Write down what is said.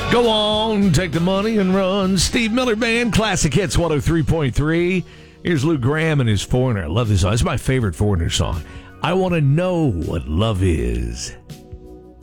Go on, take the money and run. Steve Miller Band, Classic Hits 103.3. Here's Lou Graham and his Foreigner. I love this song. It's my favorite Foreigner song. I want to know what love is.